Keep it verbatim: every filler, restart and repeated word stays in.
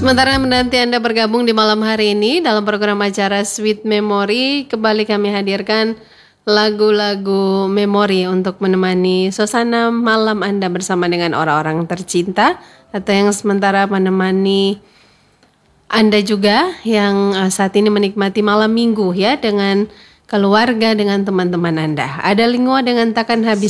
Sementara menanti Anda bergabung di malam hari ini dalam program acara Sweet Memory, kembali kami hadirkan lagu-lagu memori untuk menemani suasana malam Anda bersama dengan orang-orang tercinta, atau yang sementara menemani Anda juga yang uh, saat ini menikmati malam minggu ya dengan keluarga, dengan teman-teman Anda. Ada Lingua dengan Takkan Habis